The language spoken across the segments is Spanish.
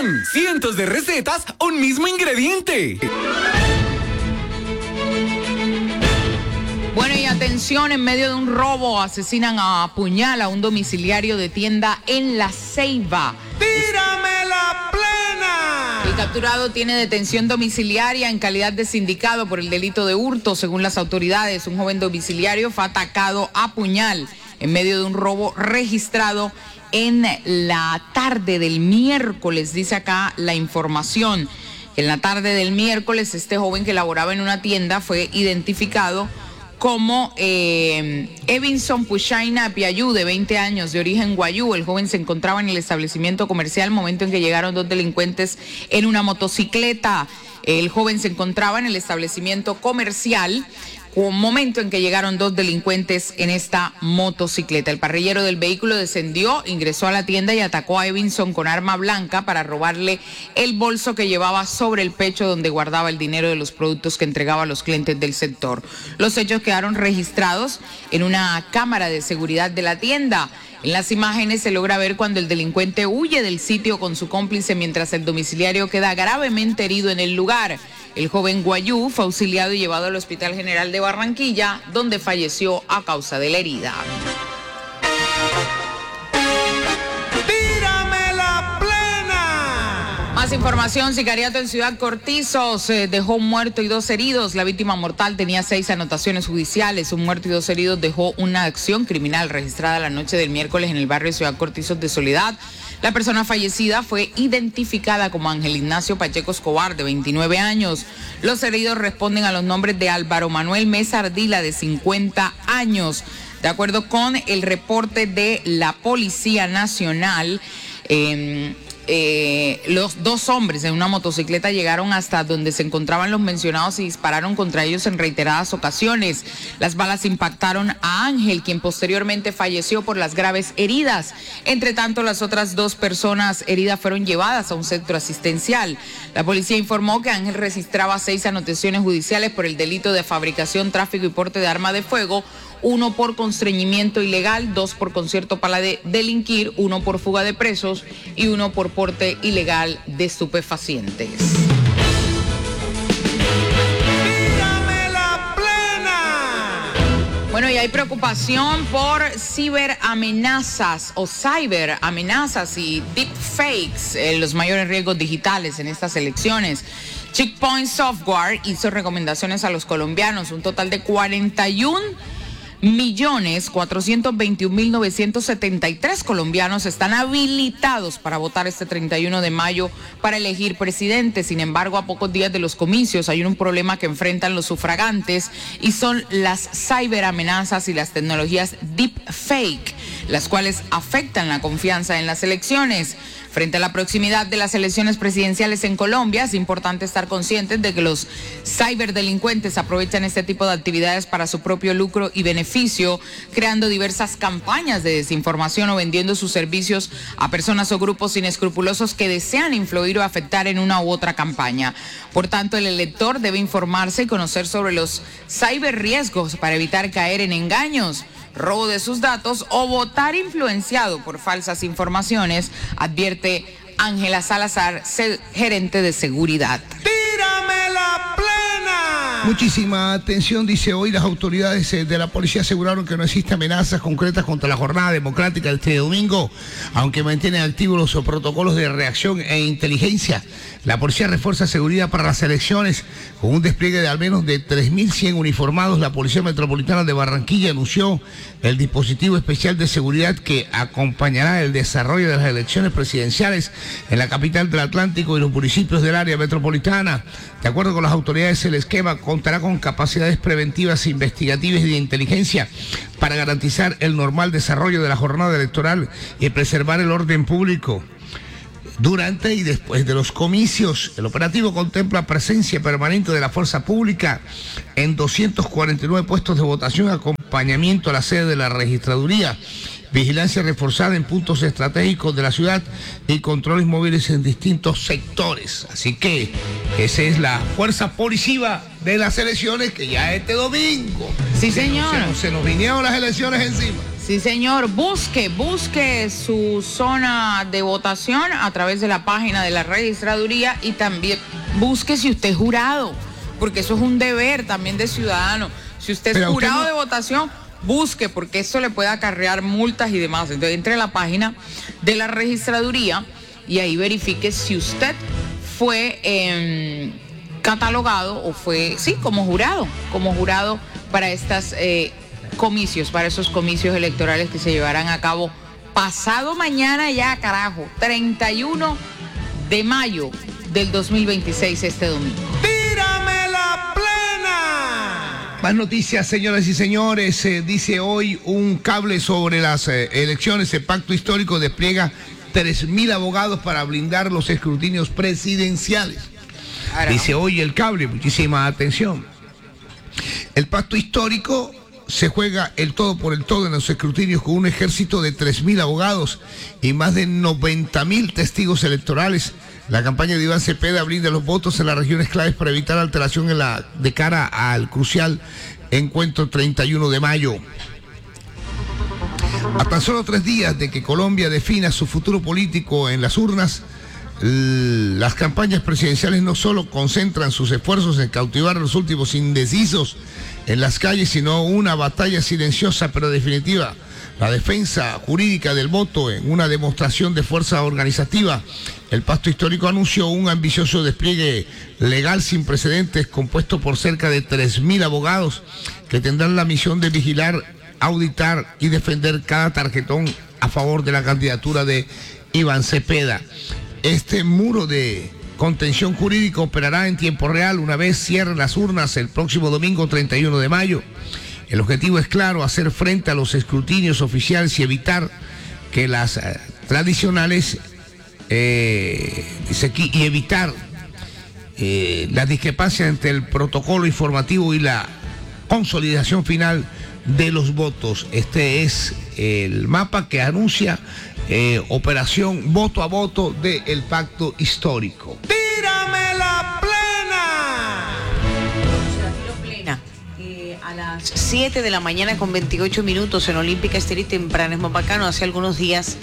¡Pum! Cientos de recetas, un mismo ingrediente. Bueno, y atención, en medio de un robo asesinan a puñal a un domiciliario de tienda en La Ceiba. ¡Tírame la plena! El capturado tiene detención domiciliaria en calidad de sindicado por el delito de hurto. Según las autoridades, un joven domiciliario fue atacado a puñal en medio de un robo registrado en la tarde del miércoles, dice acá la información. En la tarde del miércoles, este joven que laboraba en una tienda fue identificado como Evinson Puchaina Piayú, de 20 años, de origen guayú. El joven se encontraba en el establecimiento comercial, momento en que llegaron dos delincuentes en una motocicleta. El joven se encontraba en el establecimiento comercial, un momento en que llegaron dos delincuentes en esta motocicleta. El parrillero del vehículo descendió, ingresó a la tienda y atacó a Evinson con arma blanca para robarle el bolso que llevaba sobre el pecho, donde guardaba el dinero de los productos que entregaba a los clientes del sector. Los hechos quedaron registrados en una cámara de seguridad de la tienda. En las imágenes se logra ver cuando el delincuente huye del sitio con su cómplice, mientras el domiciliario queda gravemente herido en el lugar. El joven guayú fue auxiliado y llevado al Hospital General de Barranquilla, donde falleció a causa de la herida. ¡Tírame la plena! Más información: sicariato en Ciudad Cortizos, dejó un muerto y 2 heridos. La víctima mortal tenía 6 anotaciones judiciales. Un muerto y 2 heridos dejó una acción criminal registrada la noche del miércoles en el barrio Ciudad Cortizos de Soledad. La persona fallecida fue identificada como Ángel Ignacio Pacheco Escobar, de 29 años. Los heridos responden a los nombres de Álvaro Manuel Mesa Ardila, de 50 años. De acuerdo con el reporte de la Policía Nacional, los 2 hombres en una motocicleta llegaron hasta donde se encontraban los mencionados y dispararon contra ellos en reiteradas ocasiones. Las balas impactaron a Ángel, quien posteriormente falleció por las graves heridas. Entre tanto, las otras 2 personas heridas fueron llevadas a un centro asistencial. La policía informó que Ángel registraba 6 anotaciones judiciales por el delito de fabricación, tráfico y porte de arma de fuego, 1 por constreñimiento ilegal, 2 por concierto para delinquir, 1 por fuga de presos y 1 por porte ilegal de estupefacientes. ¡Tírame la plena! Bueno, y hay preocupación por ciberamenazas y deepfakes, los mayores riesgos digitales en estas elecciones. Checkpoint Software hizo recomendaciones a los colombianos. Un total de 41.421.973 colombianos están habilitados para votar este 31 de mayo para elegir presidente. Sin embargo, a pocos días de los comicios hay un problema que enfrentan los sufragantes, y son las ciberamenazas y las tecnologías deepfake, las cuales afectan la confianza en las elecciones. Frente a la proximidad de las elecciones presidenciales en Colombia, es importante estar conscientes de que los ciberdelincuentes aprovechan este tipo de actividades para su propio lucro y beneficio, creando diversas campañas de desinformación o vendiendo sus servicios a personas o grupos inescrupulosos que desean influir o afectar en una u otra campaña. Por tanto, el elector debe informarse y conocer sobre los ciberriesgos para evitar caer en engaños, robo de sus datos o votar influenciado por falsas informaciones, advierte Ángela Salazar, gerente de seguridad. ¡Tírame la plena! Muchísima atención, dice hoy las autoridades de la policía aseguraron que no existen amenazas concretas contra la jornada democrática de este domingo, aunque mantienen activos los protocolos de reacción e inteligencia. La policía refuerza seguridad para las elecciones con un despliegue de al menos de 3.100 uniformados. La Policía Metropolitana de Barranquilla anunció el dispositivo especial de seguridad que acompañará el desarrollo de las elecciones presidenciales en la capital del Atlántico y los municipios del área metropolitana. De acuerdo con las autoridades, el esquema contará con capacidades preventivas, investigativas y de inteligencia para garantizar el normal desarrollo de la jornada electoral y preservar el orden público durante y después de los comicios. El operativo contempla presencia permanente de la fuerza pública en 249 puestos de votación, acompañamiento a la sede de la registraduría, vigilancia reforzada en puntos estratégicos de la ciudad y controles móviles en distintos sectores. Así que esa es la fuerza policiva de las elecciones, que ya este domingo. Sí, señor. Se nos vinieron las elecciones encima. Sí, señor, busque su zona de votación a través de la página de la registraduría y también busque si usted es jurado, porque eso es un deber también de ciudadano. Si usted es jurado de votación, busque, porque eso le puede acarrear multas y demás. Entonces entre a la página de la registraduría y ahí verifique si usted fue catalogado o fue, sí, como jurado para estas comicios, para esos comicios electorales que se llevarán a cabo pasado mañana ya, carajo, 31 de mayo del 2026, este domingo. ¡Tírame la plena! Más noticias, señoras y señores. Dice hoy un cable sobre las elecciones. El pacto histórico despliega 3.000 abogados para blindar los escrutinios presidenciales. Dice hoy el cable, muchísima atención. El pacto histórico se juega el todo por el todo en los escrutinios con un ejército de 3.000 abogados y más de 90.000 testigos electorales. La campaña de Iván Cepeda blinda los votos en las regiones claves para evitar alteración de cara al crucial encuentro 31 de mayo. A tan solo 3 días de que Colombia defina su futuro político en las urnas, las campañas presidenciales no solo concentran sus esfuerzos en cautivar a los últimos indecisos en las calles, sino una batalla silenciosa pero definitiva. La defensa jurídica del voto en una demostración de fuerza organizativa. El pacto histórico anunció un ambicioso despliegue legal sin precedentes compuesto por cerca de 3.000 abogados que tendrán la misión de vigilar, auditar y defender cada tarjetón a favor de la candidatura de Iván Cepeda. Este muro de contención jurídica operará en tiempo real una vez cierren las urnas el próximo domingo 31 de mayo. El objetivo es claro, hacer frente a los escrutinios oficiales y evitar que las tradicionales y evitar las discrepancias entre el protocolo informativo y la consolidación final de los votos. Este es el mapa que anuncia operación voto a voto del pacto histórico. ¡Tírame la plena! A las 7 de la mañana con 28 minutos en Olímpica Estéreo y temprano es más bacano. Hace algunos días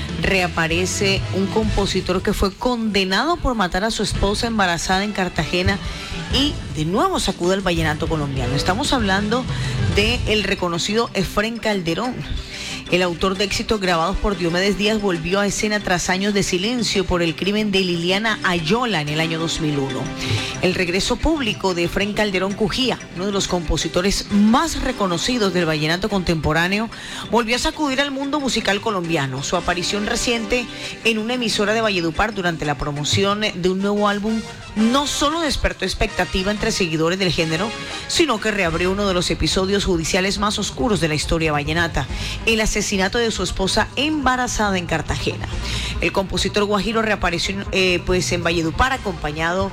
reaparece un compositor que fue condenado por matar a su esposa embarazada en Cartagena y de nuevo sacude el vallenato colombiano. Estamos hablando del reconocido Efrén Calderón. El autor de éxitos grabados por Diomedes Díaz volvió a escena tras años de silencio por el crimen de Liliana Ayola en el año 2001. El regreso público de Efrén Calderón Cujía, uno de los compositores más reconocidos del vallenato contemporáneo, volvió a sacudir al mundo musical colombiano. Su aparición reciente en una emisora de Valledupar durante la promoción de un nuevo álbum no solo despertó expectativa entre seguidores del género, sino que reabrió uno de los episodios judiciales más oscuros de la historia vallenata, el asesinato de su esposa embarazada en Cartagena. El compositor guajiro reapareció en Valledupar acompañado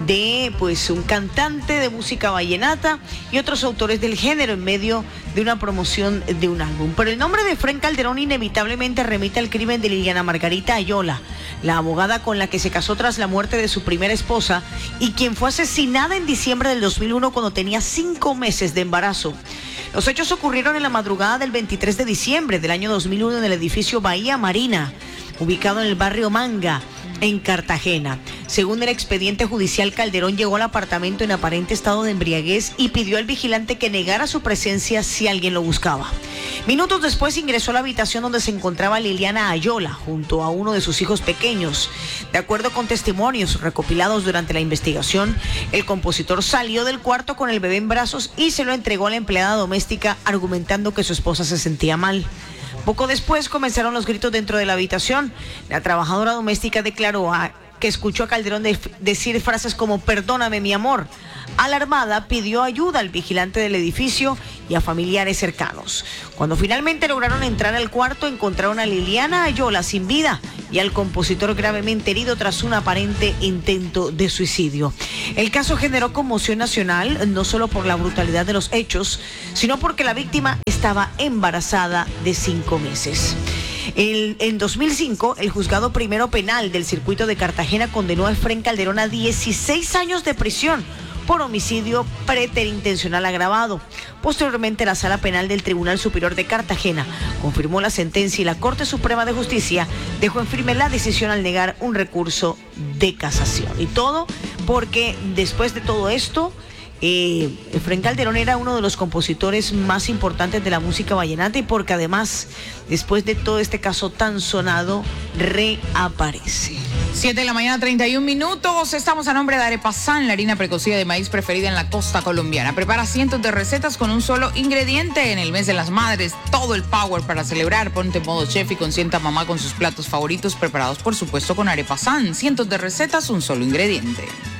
de un cantante de música vallenata y otros autores del género en medio de una promoción de un álbum. Pero el nombre de Efrén Calderón inevitablemente remite al crimen de Liliana Margarita Ayola, la abogada con la que se casó tras la muerte de su primera esposa y quien fue asesinada en diciembre del 2001 cuando tenía 5 meses de embarazo. Los hechos ocurrieron en la madrugada del 23 de diciembre del año 2001 en el edificio Bahía Marina, ubicado en el barrio Manga, en Cartagena. Según el expediente judicial, Calderón llegó al apartamento en aparente estado de embriaguez y pidió al vigilante que negara su presencia si alguien lo buscaba. Minutos después ingresó a la habitación donde se encontraba Liliana Ayola junto a uno de sus hijos pequeños. De acuerdo con testimonios recopilados durante la investigación, el compositor salió del cuarto con el bebé en brazos y se lo entregó a la empleada doméstica argumentando que su esposa se sentía mal. Poco después comenzaron los gritos dentro de la habitación. La trabajadora doméstica declaró que escuchó a Calderón decir frases como "perdóname, mi amor". Alarmada, pidió ayuda al vigilante del edificio y a familiares cercanos. Cuando finalmente lograron entrar al cuarto, encontraron a Liliana Ayola sin vida y al compositor gravemente herido tras un aparente intento de suicidio. El caso generó conmoción nacional, no solo por la brutalidad de los hechos, sino porque la víctima estaba embarazada de 5 meses. En 2005, el juzgado primero penal del circuito de Cartagena condenó a Efrén Calderón a 16 años de prisión por homicidio preterintencional agravado. Posteriormente, la Sala Penal del Tribunal Superior de Cartagena confirmó la sentencia y la Corte Suprema de Justicia dejó en firme la decisión al negar un recurso de casación. Y todo porque después de todo esto, Efraín Calderón era uno de los compositores más importantes de la música vallenata y porque además, después de todo este caso tan sonado, reaparece. 7:31 a.m. Estamos a nombre de Arepasan, la harina precocida de maíz preferida en la costa colombiana. Prepara cientos de recetas con un solo ingrediente. En el mes de las madres, todo el power para celebrar. Ponte en modo chef y consienta a mamá con sus platos favoritos preparados, por supuesto, con Arepasan. Cientos de recetas, un solo ingrediente.